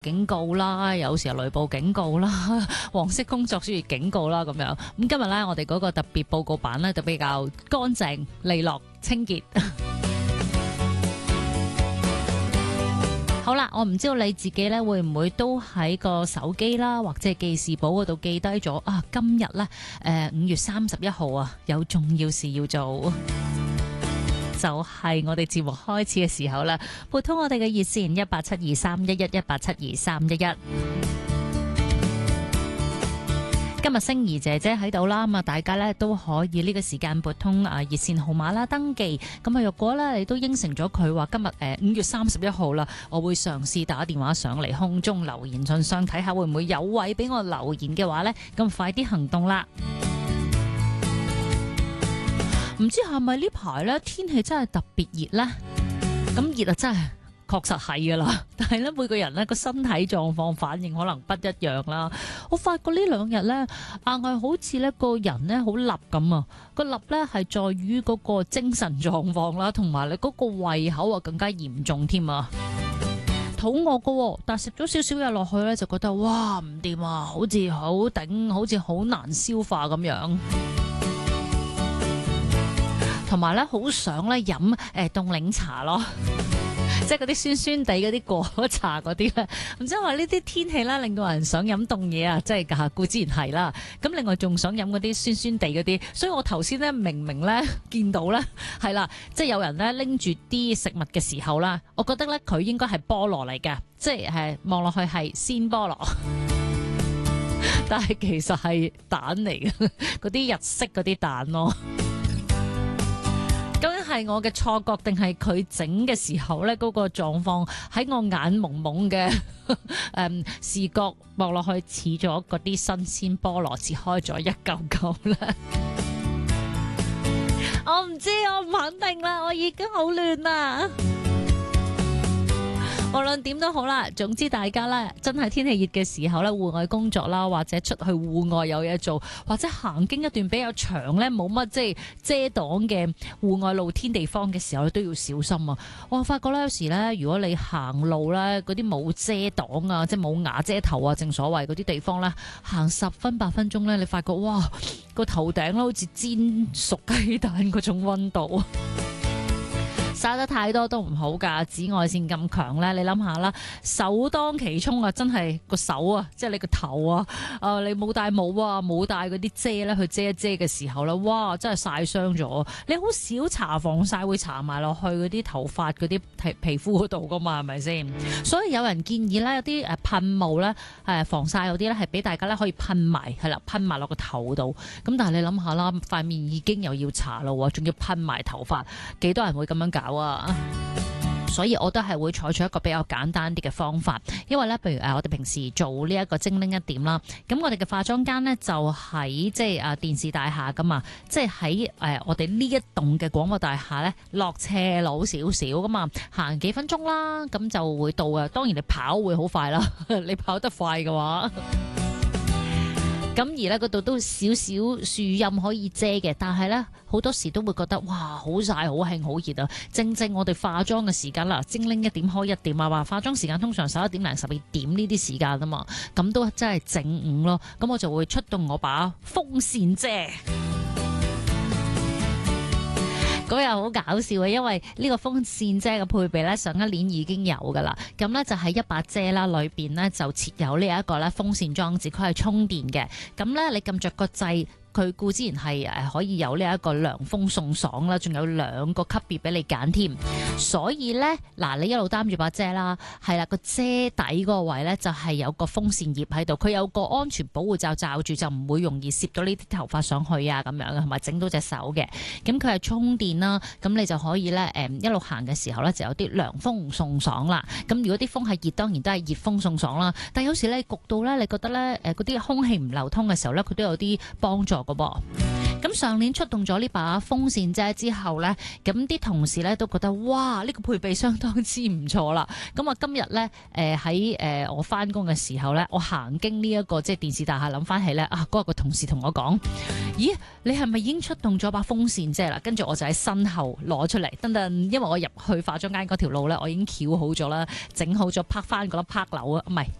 警告啦，有時候雷暴警告啦，黃色工作暑熱警告啦咁樣。咁今日呢，我哋嗰個特別報告版呢，就比較乾淨利落清潔。好啦，我唔知道你自己呢會唔會都喺個手機啦，或者係記事簿嗰度記低咗啊？今日呢，5月31號啊，有重要事要做。就係我哋節目開始嘅時候啦，撥通我哋嘅熱線1872311，1872311。今日星兒姐姐喺度啦，咁啊大家咧都可以呢個時間撥通熱線號碼啦，登記。咁啊，若果咧你都應承咗佢話今日5月31號啦，我會嘗試打電話上嚟空中留言信箱，睇下會唔會有位俾我留言嘅話呢，咁快啲行動啦！唔知係咪呢排咧天氣真係特別熱呢？咁熱啊，真係確實係噶啦。但係咧，每個人咧個身體狀況反應可能不一樣啦。我發覺呢兩日咧，硬係好似咧個人咧好立咁啊。個立咧係在於嗰個精神狀況啦，同埋你嗰個胃口啊更加嚴重添啊。肚餓噶，但係食咗少少嘢落去咧，就覺得哇唔掂啊，好似好頂，好似好難消化咁樣。同埋咧，好想咧飲凍檸茶咯，即係嗰啲酸酸地嗰啲果茶嗰啲咧。唔知話呢啲天氣咧，令到人想飲凍嘢啊，即係㗎，固之然係啦。咁另外仲想飲嗰啲酸酸地嗰啲，所以我頭先咧明咧見到咧係啦，即係有人咧拎住啲食物嘅時候啦，我覺得咧佢應該係菠蘿嚟㗎，即係望落去係鮮菠蘿，但係其實係蛋嚟嘅，嗰啲日式嗰啲蛋咯。究竟係我嘅錯覺，定係佢整嘅時候呢？嗰個狀況喺我眼蒙蒙嘅視覺望落去似咗嗰啲新鮮菠蘿切開咗一嚿嚿呢？我唔知，我唔肯定啦，我已經好亂啦。無論點都好啦，總之大家咧真係天氣熱嘅時候咧，戶外工作啦，或者出去戶外有嘢做，或者行經一段比較長咧冇乜即係遮擋嘅戶外露天地方嘅時候，都要小心啊！我發覺咧有時咧，如果你行路咧嗰啲冇遮擋啊，即係冇瓦遮頭啊，正所謂嗰啲地方咧，行10分8分鐘咧，你發覺哇個頭頂咧好似煎熟雞蛋嗰種溫度。曬得太多都唔好㗎，紫外線咁強咧，你諗下啦，首當其衝啊，真係個手啊，即係你個頭啊，你冇戴帽啊，冇戴嗰啲遮咧去遮一遮嘅時候咧，哇，真係曬傷咗。你好少搽防曬會搽埋落去嗰啲頭髮嗰啲皮膚嗰度㗎嘛，係咪先？所以有人建議咧，有啲噴霧咧，防曬嗰啲咧係俾大家咧可以噴埋，係啦，噴埋落個頭度。咁但係你諗下啦，塊面已經又要搽咯，仲要噴埋頭髮，幾多人會咁樣搞？所以我都係會採取一個比較簡單啲嘅方法，因為咧，譬如我哋平時做呢一個精靈一點啦，咁我哋嘅化妝間呢，就喺即係電視大廈噶嘛，即係喺我哋呢一棟嘅廣播大廈呢，落斜路少少噶嘛，行幾分鐘啦，咁就會到啊。當然你跑會好快啦，你跑得快嘅話。咁而呢嗰度都少少樹蔭可以遮嘅，但係呢，好多時都會覺得哇好曬好興好熱啊！正正我哋化妝嘅時間啦，精靈一點開一點啊，話化妝時間通常11點零12點呢啲時間啊嘛，咁都真係正午咯。咁我就會出動我把風扇遮。嗰日好搞笑嘅，因為呢個風扇遮嘅配備呢，上一年已經有噶啦。咁呢就係一把遮啦，裏邊呢就設有呢一個咧風扇裝置，佢係充電嘅。咁呢，你撳着個掣。佢固之然係可以有呢一個涼風送爽啦，仲有2個級別俾你揀添。所以呢，嗱你一路擔住把遮啦，係啦個遮底嗰個位呢，就係有個風扇葉喺度，佢有個安全保護罩罩住，就唔會容易攝到呢啲頭髮上去啊咁樣，同埋整到隻手嘅。咁佢係充電啦，咁你就可以呢，一路行嘅時候呢，就有啲涼風送爽啦。咁如果啲風係熱，當然都係熱風送爽啦。但有時呢，焗到呢，你覺得呢，嗰啲空氣唔流通嘅時候呢，佢都有啲幫助。 咁上年出動咗呢把風扇遮之後呢，咁啲同事呢都覺得哇，呢個配備相當之唔錯啦。咁啊今日呢，喺我翻工嘅時候呢，我行經呢一個即係電視大廈，諗翻起呢，嗰日個同事同我講：咦，你係咪已經出動咗把風扇遮啦？跟住我就喺身後攞出嚟，等等，因為我入去化妝間嗰條路呢，我已經翹好咗啦，整好咗，拍翻嗰粒拍鈕啊，唔係